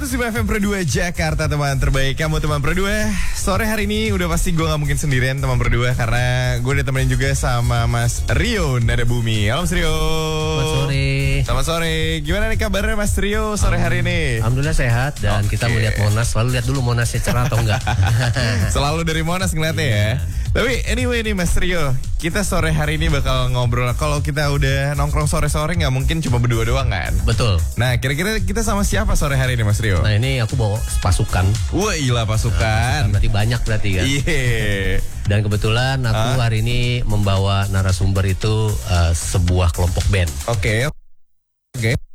Eksklusif FM Pro 2 Jakarta, teman terbaik kamu teman Pro 2. Sore hari ini udah pasti gue gak mungkin sendirian teman Pro 2, karena gue ditemenin juga sama Mas Rio Nada Bumi. Halo Mas Rio. Selamat sore. Selamat sore. Gimana nih kabarnya Mas Rio sore hari ini? Alhamdulillah sehat dan kita melihat Monas. Selalu lihat dulu Monasnya cerah atau enggak. Selalu dari Monas ngeliatnya ya. Tapi anyway nih Mas Rio, kita sore hari ini bakal ngobrol. Kalau kita udah nongkrong sore-sore gak mungkin cuma berdua doang kan? Betul. Nah kira-kira kita sama siapa sore hari ini Mas Rio? Nah ini aku bawa pasukan. Wah gila pasukan. Berarti banyak berarti kan. Iya. Dan kebetulan aku hari ini membawa narasumber itu sebuah kelompok band. Oke.